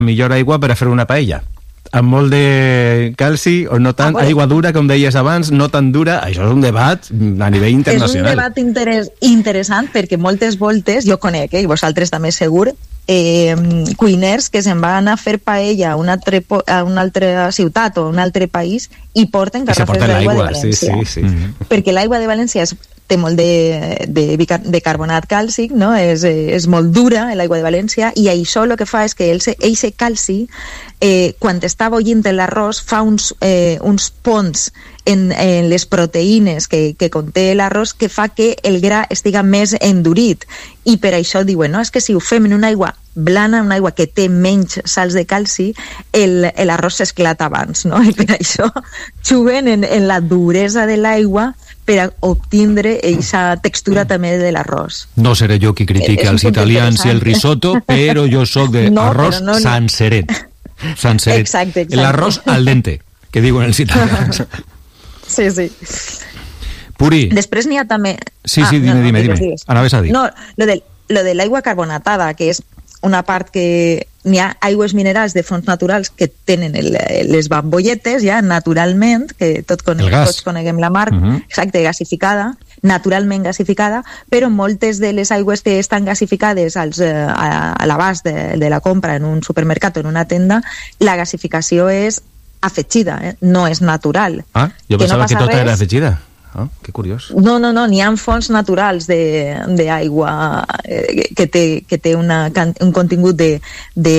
millor aigua per a fer una paella. Amb molt de calci o no tant, aigua dura, com deies abans, no tan dura. Això és un debat a nivell internacional. És un debat interessant perquè moltes voltes, jo conec, i vosaltres també segur, cuiners que se'n van a fer paella a una altra ciutat o a un altre país i porten garrafes d'aigua de València. Sí. Perquè l'aigua de València té molt de carbonat càlcic, no? És molt dura l'aigua de València, i això el que fa és que eixe calci, quan està bullint l'arròs, fa uns ponts en les proteïnes que conté l'arròs, que fa que el gra estiga més endurit, i per això diuen, no? És que si ho fem en una aigua blana, una aigua que té menys sals de calci, l'arròs s'esclata abans, no? I per això juguen en la duresa de l'aigua per a obtindre aquesta textura també de l'arròs. No seré jo qui critique els italians i el risotto, però jo sóc d'arròs sanseret. Exacte. L'arròs al dente, que diuen els italians. Sí. Puri. Després n'hi ha també... Sí, dime. Anaves a dir. No, lo de l'aigua carbonatada, que és una part que n'hi ha aigües minerals de fonts naturals que tenen les bambolletes ja naturalment, que tots coneguem la marca, exacte, gasificada, naturalment gasificada, però moltes de les aigües que estan gasificades a l'abast de la compra en un supermercat o en una tenda, la gasificació és afegida, no és natural. Jo pensava que tota era afegida. Que curiós. No, n'hi ha fonts naturals d'aigua que té un contingut de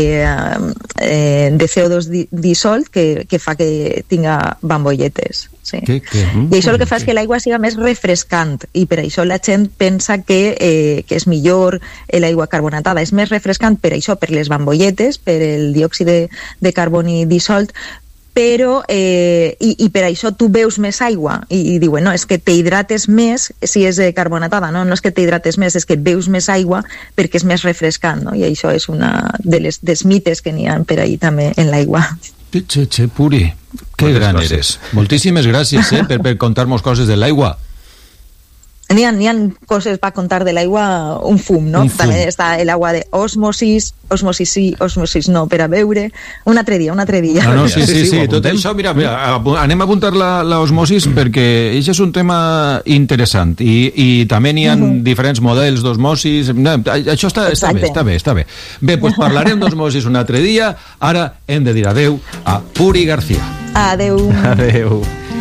CO2 dissolt que fa que tinga bambolletes. Sí. I això el que fa és que l'aigua siga més refrescant, i per això la gent pensa que és millor l'aigua carbonatada. És més refrescant per això, per les bambolletes, per el diòxid de carboni dissolt, però i per això tu beus més aigua i diuen, no, és que t'hidrates més si és carbonatada, no és que t'hidrates més, és que beus més aigua perquè és més refrescant, no? I això és una dels mites que n'hi ha per ahí també en l'aigua. Puri, que gran eres. Moltíssimes gràcies per contar-nos coses de l'aigua. N'hi ha coses per contar de l'aigua, un fum, no? També està l'aigua d'osmosis, osmosis sí, osmosis no, per a beure. Un altre dia. No, sí, tot això, mira, anem a apuntar l'osmosis perquè això és un tema interessant i també n'hi ha diferents models d'osmosis. Això està bé. Bé, doncs parlarem d'osmosis un altre dia. Ara hem de dir adeu a Puri García. Adeu.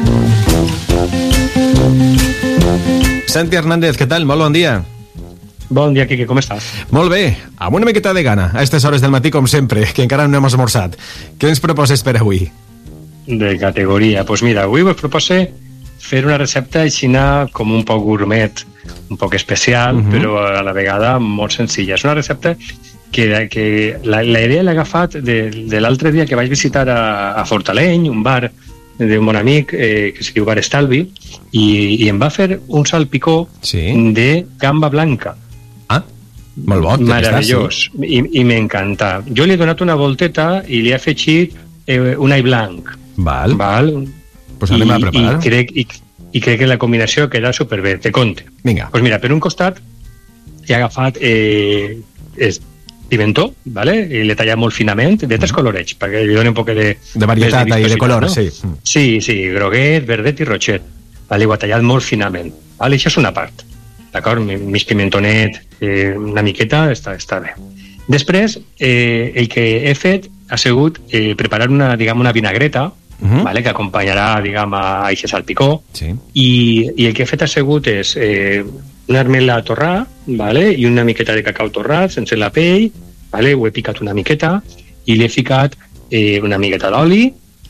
Santi Hernández, què tal? Molt bon dia. Bon dia, Quique, com estàs? Molt bé, amb una miqueta de gana, a aquestes hores del matí, com sempre, que encara no hem esmorzat. Què ens proposes per avui? De categoria. Pues mira, avui vos propose fer una recepta aixina com un poc gourmet, un poc especial, però a la vegada molt senzilla. És una recepta que la idea l'he agafat de l'altre dia que vaig visitar a Fortaleny, un bar d'un bon amic que es diu Bar Estalvi, i em va fer un salpicó de gamba blanca. Molt bo. Meravellós. I m'encanta. Jo li he donat una volteta i li he afegit un all blanc. Val. Pues anem a preparar. I crec que la combinació queda superbé. Te conte. Vinga. Pues mira, per un costat he agafat pimentó, ¿vale? I l'he tallat molt finament, de tres colorets, perquè li doni un poc de varietat i de color, no? Sí, groguet, verdet i roixet. Vale, ho he tallat molt finament. Vale, això és una part. D'acord? Mig pimentonet, una miqueta, està bé. Després, el que he fet ha sigut preparar una vinagreta, vale, que acompanyarà, a aquest salpicó, i el que he fet ha sigut és una armela a torrar, vale, i una miqueta de cacau torrat, sense la pell, vale, ho he picat una miqueta, i li he ficat una miqueta d'oli,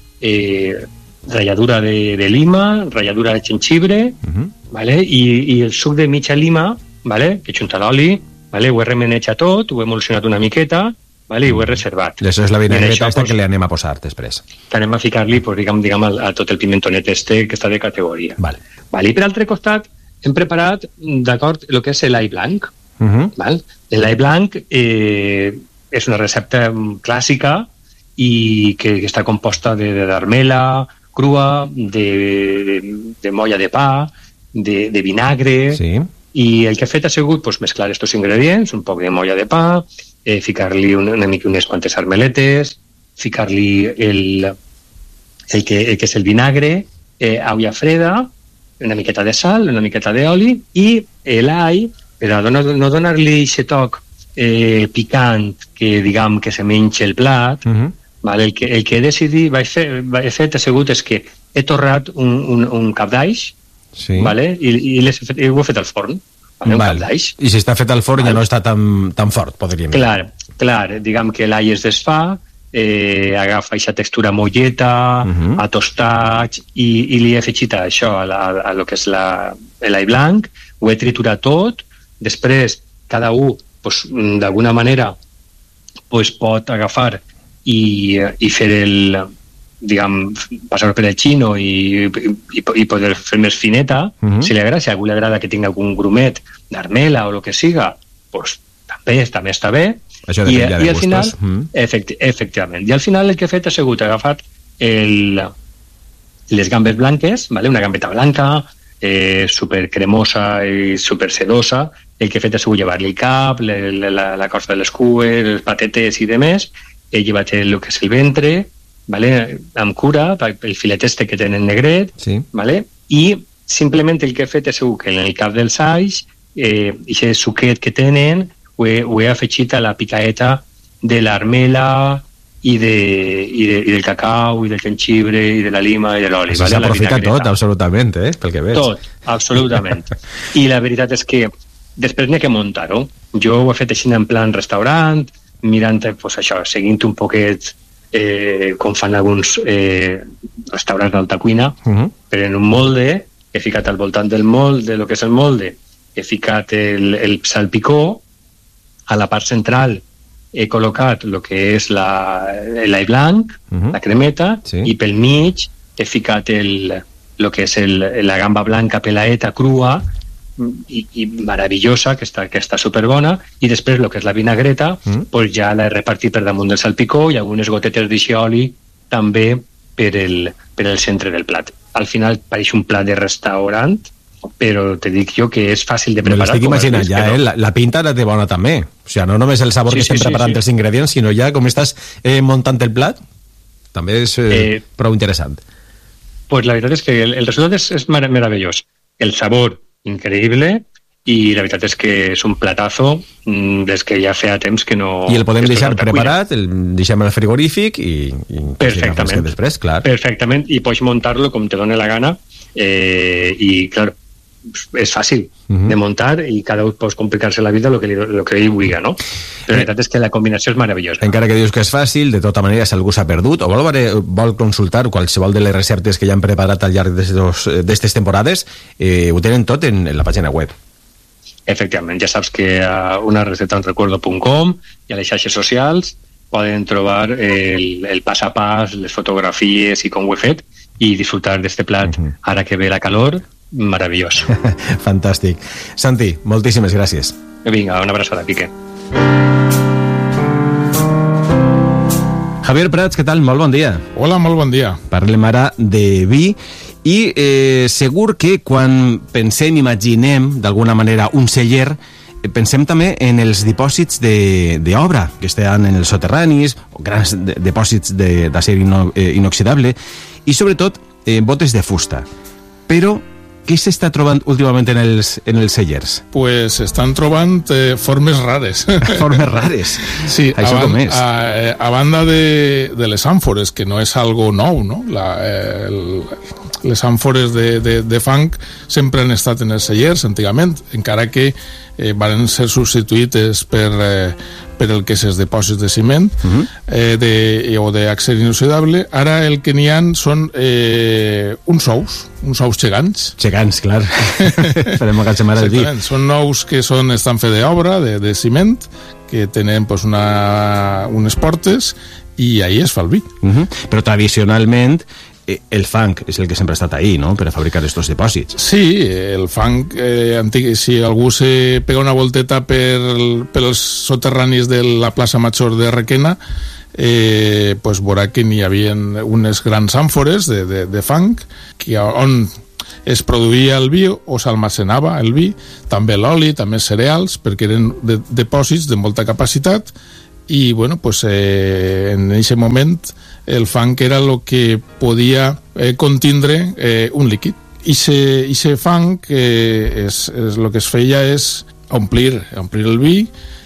ratlladura de lima, ratlladura de jengibre, vale, i el suc de mitja lima, vale, que junta l'oli, vale, ho he remenejat tot, ho he emulsionat una miqueta, vale, i ho he reservat. Això és la vinagreta que li anem a posar després. Anem a ficar-li, a tot el pimentonet que està de categoria. Vale. I per altre costat hem preparat, d'acord, el que és l'all blanc. L'all blanc és una recepta clàssica i que està composta d'armela crua, de molla de pa, de vinagre, i el que he fet ha sigut mesclar aquests ingredients, un poc de molla de pa, ficar-li una mica unes quantes armeletes, ficar-li el que és el vinagre, aigua freda, una miqueta de sal, una miqueta d'oli, i l'all, per a no donar-li aquest toc picant que, diguem, que se menja el plat, vale? El que he decidit, he fet assegut és que he torrat un cap d'aix, vale? I ho he fet al forn, vale? Un cap d'aix. I si està fet al forn ja no està tan fort, podríem dir. Clar, diguem que l'all es desfà, agafa aquesta textura molleta, a tostats, i li he afegit això a lo que és l'all blanc, ho he triturat tot, després cada un d'alguna manera pot agafar i fer passar per el xino i poder fer més fineta, si li agrada, si a algú li agrada que tingui algun grumet d'armela o el que siga, també està bé. Això depèn ja de gustos. Efectivament. I al final el que he fet ha sigut agafar les gambes blanques, una gambeta blanca, super cremosa i super sedosa. El que he fet ha sigut llevar-li el cap, la corfa de les cues, les patetes i demés. He llevat el que és el ventre, amb cura, el filet que tenen negret, i simplement el que he fet ha sigut que en el cap dels alls, aquest suquet que tenen, ho he afegit a la picaeta de l'armela i del cacau, i del jengibre, i de la lima, i de l'oli. S'ha aprofitat tot, absolutament, pel que veig. Tot, absolutament. I la veritat és que després n'hi ha que muntar-ho. Jo ho he fet així en plan restaurant, mirant, això, seguint un poquet com fan alguns restaurants d'alta cuina, però en un molde, he ficat al voltant del molde, lo que és el molde, he ficat el salpicó, a la part central he col·locat el que és l'all blanc, la cremeta, i pel mig he ficat el que és la gamba blanca pelaeta crua i meravellosa, que està superbona, i després el que és la vinagreta ja l'he repartit per damunt del salpicó i algunes gotetes d'oli també per el centre del plat. Al final pareix un plat de restaurant, però te dic jo que és fàcil de preparar. L'estic imaginant ja, la pinta la té bona també. O sigui, no només el sabor que estem preparant els ingredients, sinó ja com estàs muntant el plat, també és prou interessant. Pues la veritat és que el resultat és meravellós. El sabor, increïble, i la veritat és que és un platazo des que ja feia temps que no... I el podem deixar preparat, el deixem al frigorífic i perfectament, després, clar. Perfectament, i pots muntar-lo com te doni la gana, i clar, és fàcil de muntar i cada un pot complicar-se la vida el que ell vulgui, no? Però la veritat és que la combinació és meravellosa. Encara que dius que és fàcil, de tota manera, si algú s'ha perdut o vol consultar qualsevol de les receptes que ja han preparat al llarg d'aquestes temporades, ho tenen tot en la pàgina web. Efectivament, ja saps que a unarecetaunrecuerdo.com i a les xarxes socials poden trobar el pas a pas, les fotografies i com ho he fet, i disfrutar d'este plat ara que ve la calor, meravellós. Fantàstic. Santi, moltíssimes gràcies. Vinga, una abraçada, Pique. Javier Prats, què tal? Molt bon dia. Hola, molt bon dia. Parlem ara de vi i segur que quan pensem, imaginem d'alguna manera un celler, pensem també en els dipòsits d'obra que estan en els soterranis, grans dipòsits d'acer inoxidable i sobretot botes de fusta. Però què s'està trobant últimament en els cellers? Pues estan trobant formes rares. Formes rares? Sí, això com és? A banda de les àmfores, que no és algo nou, no? Les àmfores de fang sempre han estat en els cellers antigament, encara que van ser substituïdes per el que és els dipòsits de ciment o d'acer inoxidable. Ara el que n'hi ha són uns ous gegants. Gegants, clar. Farem que el dir. Són ous que estan fets d'obra, de ciment, que tenen unes portes i ahí es fa el vi. Però tradicionalment el fang és el que sempre ha estat ahí, no?, per a fabricar estos dipòsits. Sí, el fang antic, si algú se pega una volteta pels soterranis de la plaça Major de Requena, pues veurà que n'hi havia unes grans àmfores de fang on es produïa el vi o s'almacenava el vi, també l'oli, també cereals, perquè eren depòsits de molta capacitat, i bueno, pues, en aquest moment el fang era el que podia contindre un líquid. Ixe fang el que es feia és omplir el vi,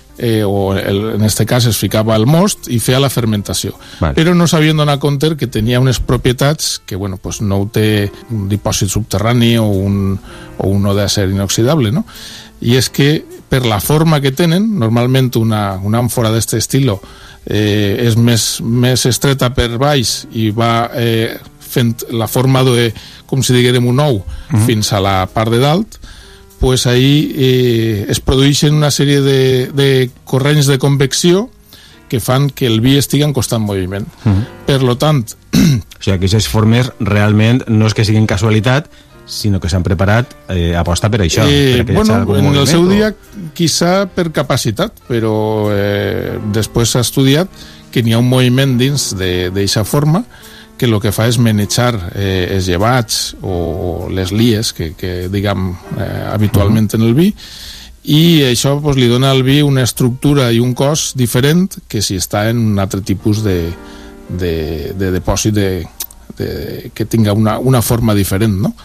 en este cas es ficava el most i feia la fermentació. Vale. Però no s'havien donat compte que tenia unes propietats que bueno, pues no ho té un dipòsit subterrani o un d'acer inoxidable, no? I és que per la forma que tenen, normalment una àmfora d'aquest estil és més estreta per baix i va fent la forma com si diguérem un ou fins a la part de dalt, pues ahí es produeixen una sèrie de corrents de convecció que fan que el vi estigui en constant moviment. Per lo tant... O sigui, que aquestes formes realment no és que siguin casualitat, sinó que s'han preparat aposta per això. Bueno, en el seu dia, quizá per capacitat, però després s'ha estudiat que n'hi ha un moviment dins d'aquesta forma que el que fa és manejar els llevats o les lies que diguem habitualment en el vi, i això pues, li dona al vi una estructura i un cos diferent que si està en un altre tipus de depòsit que tinga una forma diferent, no?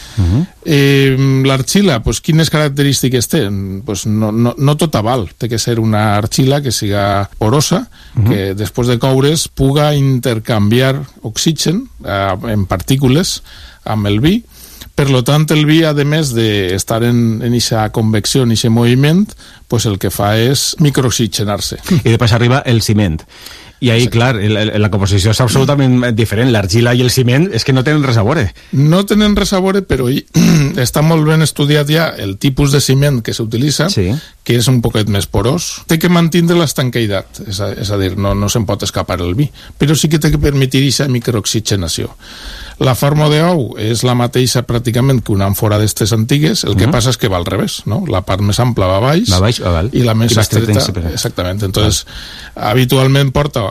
L'argila, pues, quines característiques té? Pues no tota val, té que ser una argila que siga porosa, que després de coure's puga intercanviar oxigen en partícules amb el vi. Per lo tant, el vi, a més d'estar en aquesta convecció, en aquest moviment, pues el que fa és microoxigenar-se. I després arriba el ciment. I ahí, clar, la composició és absolutament diferent. L'argila i el ciment és que no tenen res a veure. No tenen res a veure, però està molt ben estudiat ja el tipus de ciment que s'utilitza, sí, que és un poquet més porós. Té que mantenir l'estanqueïtat, és a dir, no se'n pot escapar el vi, però sí que té que permetir aquesta microoxigenació. La forma d'ou és la mateixa pràcticament que una àmfora d'estes antigues, el que passa és que va al revés, no? La part més ampla va a baix, i la més estreta, exactament. Entonces, habitualment porta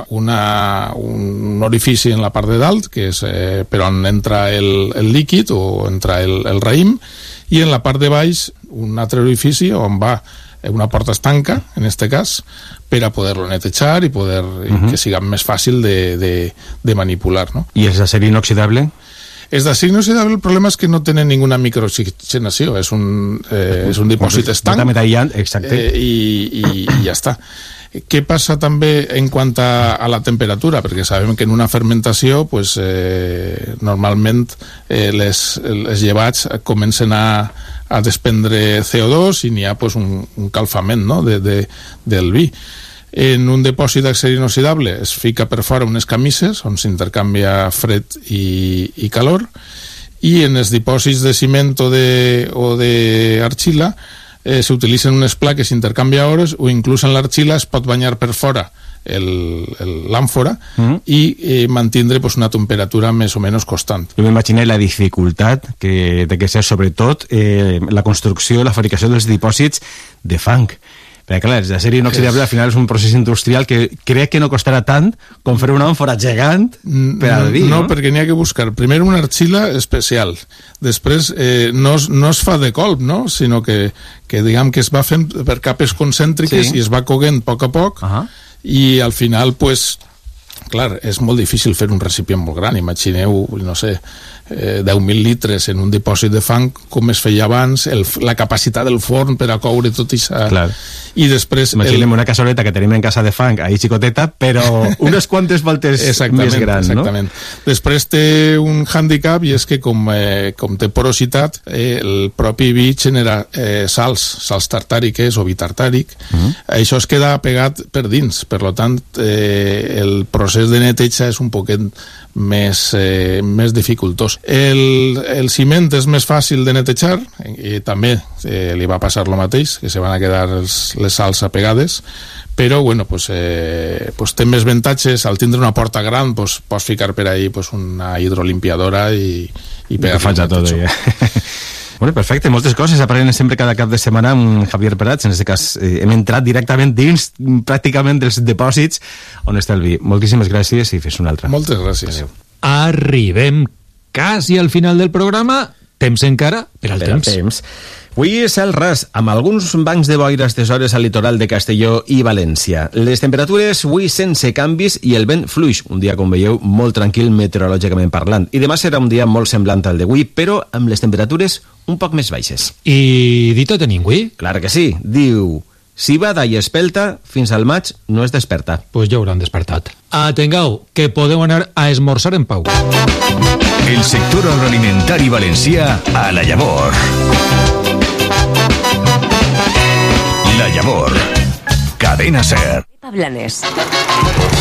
un orifici en la part de dalt, que és per on entra el líquid o entra el raïm, i en la part de baix un altre orifici on va una porta estanca, en este cas, per a poder-lo netejar i que siga més fàcil de manipular, no? I és d'acer inoxidable? És d'acer inoxidable, el problema és que no tenen ninguna microoxigenació, és un dipòsit estanc, i ja està. Què passa també en quant a la temperatura? Perquè sabem que en una fermentació pues, normalment les llevats comencen a desprendre CO2 i n'hi ha pues, un calfament, no? del vi. En un dipòsit d'acer inoxidable es fica per fora unes camises on s'intercanvia fred i calor, i en els dipòsits de ciment o d'argila s'utilitzen unes plaques intercanviadores, o inclús en l'argila es pot banyar per fora l'àmfora i mantindre pues, una temperatura més o menys constant. Jo m'imagino la dificultat que té que ser sobretot la construcció i la fabricació dels dipòsits de fang. Perquè clar, l'acer inoxidable al final és un procés industrial que crec que no costarà tant com fer una àmfora gegant per al vi, no? No, perquè n'hi ha que buscar primer una argila especial, després no es fa de colp, no? Sinó que diguem que es va fent per capes concèntriques, sí, i es va coguent a poc, i al final, pues, clar, és molt difícil fer un recipient molt gran. Imagineu, no sé, 10.000 litres en un dipòsit de fang, com es feia abans, la capacitat del forn per a coure tot això. I després... Imaginem una cassoleta que tenim en casa de fang, ahí xicoteta, però unes quantes voltes més grans, no? Exactament. Després té un handicap, i és que com té porositat, el propi vi genera sals tartàriques o vi tartàric. Això es queda pegat per dins, per tant, el procés de neteja és un poquet més dificultós. El ciment és més fàcil de netejar, i també li va passar el mateix, que se van a quedar les sals apegades, però bueno, pues té més avantatges. Al tindre una porta gran, pues, pots ficar per ahí pues, una hidrolimpiadora i pegar-li tot. Bueno, perfecte, moltes coses aprenen sempre cada cap de setmana amb Javier Prats. En aquest cas hem entrat directament dins pràcticament dels dipòsits on està el vi. Moltíssimes gràcies i fes una altra. Moltes gràcies. Adéu. Arribem quasi al final del programa. temps encara per al temps. Avui cel ras, amb alguns bancs de boira a aquestes hores al litoral de Castelló i València. Les temperatures avui sense canvis i el vent fluix. Un dia, com veieu, molt tranquil meteorològicament parlant. I demà serà un dia molt semblant al d'avui, però amb les temperatures un poc més baixes. I dita tenim avui? Clar que sí. Diu... Cibada i espelta, fins al maig no es desperta. Pues ja hauran despertat. Atengueu, que podeu anar a esmorzar en pau. El sector agroalimentari valencià a La Llavor. La Llavor. Cadena SER. Blanes.